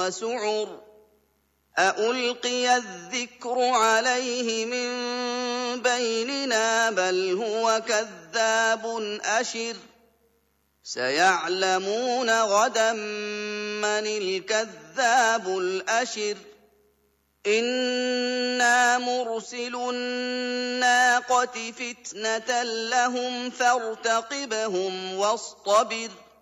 وسعر أألقي الذكر عليه من بيننا بل هو كذاب أشر سيعلمون غدا من الكذاب الأشر إنا مرسل الناقة فتنة لهم فارتقبهم واصطبر